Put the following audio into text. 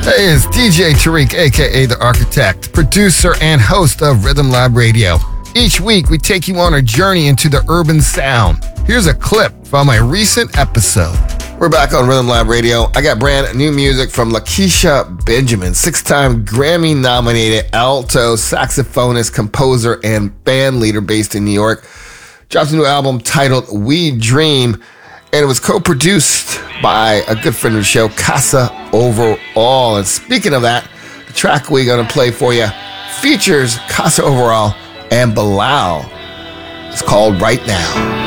Hey, it's DJ Tariq, aka The Architect, producer and host of Rhythm Lab Radio. Each week, we take you on a journey into the urban sound. Here's a clip from a recent episode. We're back on Rhythm Lab Radio. I got brand new music from Lakeisha Benjamin, 6-time Grammy-nominated alto saxophonist, composer, and band leader based in New York. Drops a new album titled We Dream, and it was co-produced by a good friend of the show, Casa Overall. And speaking of that, the track we're going to play for you features Casa Overall and Bilal. It's called Right Now.